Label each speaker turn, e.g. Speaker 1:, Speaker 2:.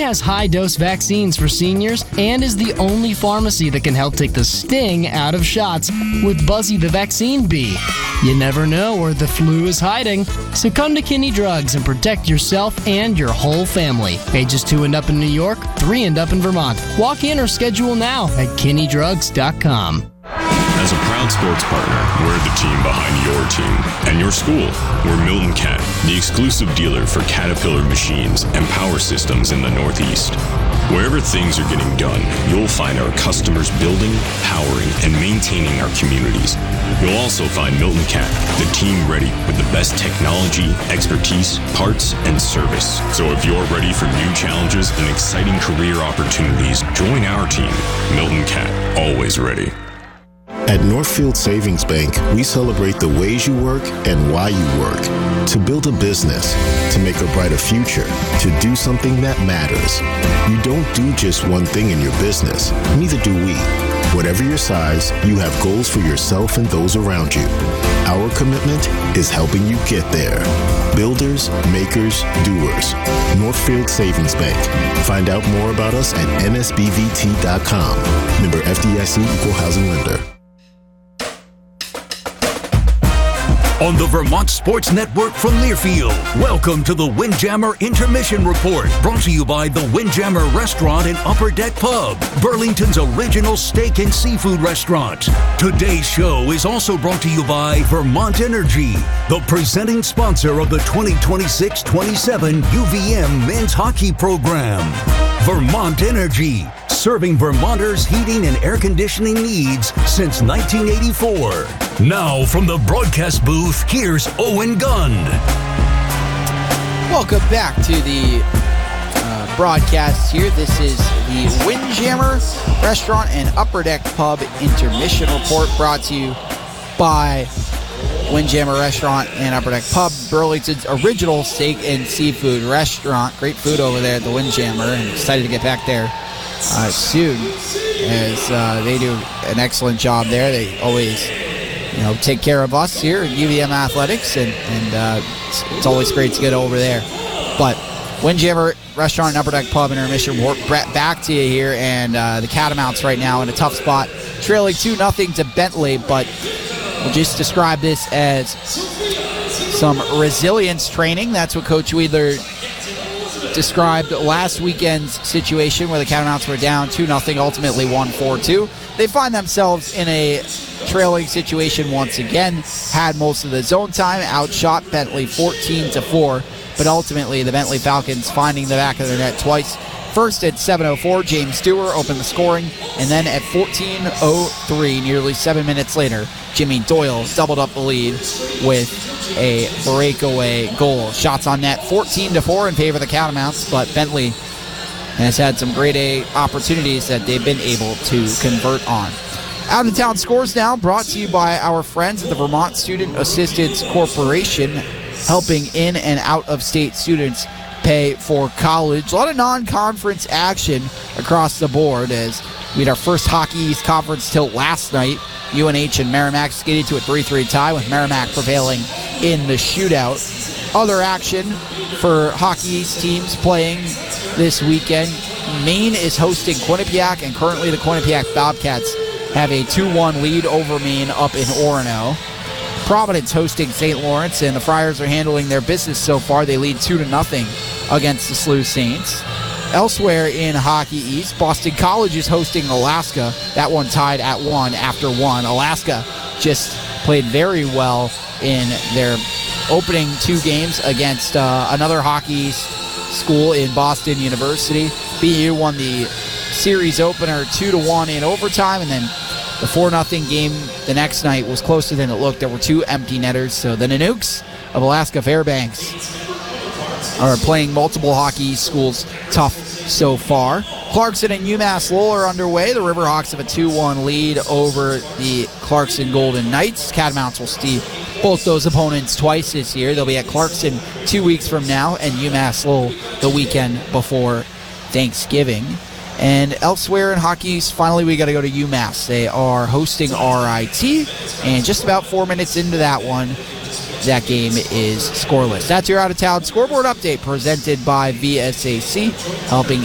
Speaker 1: has high-dose vaccines for seniors and is the only pharmacy that can help take the sting out of shots with Buzzy the Vaccine Bee. You never know where the flu is hiding, so come to Kinney Drugs and protect yourself and your whole family. Ages 2 and up in New York, 3 and up in Vermont. Walk in or schedule now at KinneyDrugs.com.
Speaker 2: As a proud sports partner, we're the team behind your team and your school. We're Milton Cat, the exclusive dealer for Caterpillar machines and power systems in the Northeast. Wherever things are getting done, you'll find our customers building, powering, and maintaining our communities. You'll also find Milton Cat, the team ready with the best technology, expertise, parts, and service. So if you're ready for new challenges and exciting career opportunities, join our team. Milton Cat, always ready.
Speaker 3: At Northfield Savings Bank, we celebrate the ways you work and why you work. To build a business, to make a brighter future, to do something that matters. You don't do just one thing in your business, neither do we. Whatever your size, you have goals for yourself and those around you. Our commitment is helping you get there. Builders, makers, doers. Northfield Savings Bank. Find out more about us at nsbvt.com. Member FDIC Equal Housing Lender.
Speaker 4: On the Vermont Sports Network from Learfield, welcome to the Windjammer Intermission Report, brought to you by the Windjammer Restaurant and Upper Deck Pub, Burlington's original steak and seafood restaurant. Today's show is also brought to you by Vermont Energy, the presenting sponsor of the 2026-27 UVM Men's Hockey Program. Vermont Energy, serving Vermonters' heating and air conditioning needs since 1984. Now from the broadcast booth, here's Owen Gunn.
Speaker 5: Welcome back to the broadcast here. This is the Windjammer Restaurant and Upper Deck Pub Intermission Report, brought to you by Windjammer Restaurant and Upper Deck Pub, Burlington's original steak and seafood restaurant. Great food over there at the Windjammer, and excited to get back there soon, as they do an excellent job there. They always, take care of us here at UVM Athletics, and it's always great to get over there. But Windjammer Restaurant and Upper Deck Pub Intermission Report, back to you here, and the Catamounts right now in a tough spot, trailing 2-0 to Bentley, but we'll just describe this as some resilience training. That's what Coach Weidler described last weekend's situation, where the Catamounts were down 2-0, ultimately won 4-2. They find themselves in a trailing situation once again, had most of the zone time, outshot Bentley 14-4, but ultimately the Bentley Falcons finding the back of their net twice. First at 7:04, James Stewart opened the scoring, and then at 14:03, nearly 7 minutes later, Jimmy Doyle doubled up the lead with a breakaway goal. Shots on net 14-4 in favor of the Catamounts, but Bentley has had some grade A opportunities that they've been able to convert on. Out of town scores now, brought to you by our friends at the Vermont Student Assistance Corporation, helping in and out of state students pay for college. A lot of non-conference action across the board, as we had our first Hockey East Conference tilt last night. UNH and Merrimack skated to a 3-3 tie, with Merrimack prevailing in the shootout. Other action for Hockey East teams playing this weekend. Maine is hosting Quinnipiac, and currently the Quinnipiac Bobcats have a 2-1 lead over Maine up in Orono. Providence hosting St. Lawrence, and the Friars are handling their business so far. They lead 2-0 against the SLU Saints. Elsewhere in Hockey East, Boston College is hosting Alaska. That one tied at 1 after 1. Alaska just played very well in their opening 2 games against another Hockey East school in Boston University. BU won the series opener 2-1 in overtime, and then the 4-0 game the next night was closer than it looked. There were 2 empty netters, so the Nanooks of Alaska Fairbanks are playing multiple Hockey schools tough so far. Clarkson and UMass Lowell are underway. The Riverhawks have a 2-1 lead over the Clarkson Golden Knights. Catamounts will see both those opponents twice this year. They'll be at Clarkson 2 weeks from now, and UMass Lowell the weekend before Thanksgiving. And elsewhere in Hockey East, finally we got to go to UMass. They are hosting RIT, and just about 4 minutes into that one, that game is scoreless. That's your out-of-town scoreboard update presented by VSAC, helping